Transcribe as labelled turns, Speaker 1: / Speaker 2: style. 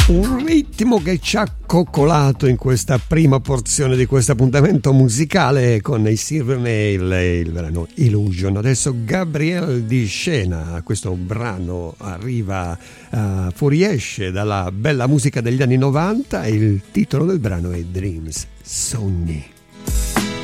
Speaker 1: Un ritmo che ci ha coccolato in questa prima porzione di questo appuntamento musicale con i Silver Nail e il brano Illusion. Adesso Gabriel di Scena, questo brano arriva, fuoriesce dalla bella musica degli anni 90 e il titolo del brano è Dreams, Sogni.